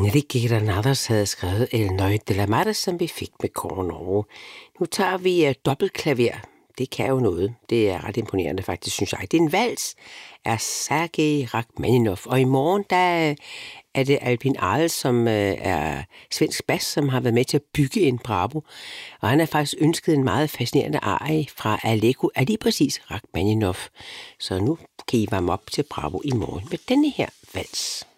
Enrique Granados havde skrevet El Noy de la Mar, som vi fik med Kåre Norge. Nu tager vi dobbeltklaver. Det kan jo noget. Det er ret imponerende faktisk, synes jeg. Det er en vals af Sergej Rachmaninov. Og i morgen, der er det Albin Arl, som er svensk bas, som har været med til at bygge en Bravo. Og han har faktisk ønsket en meget fascinerende arie fra Aleko af lige præcis Rachmaninov. Så nu kan I varme op til Bravo i morgen med denne her vals.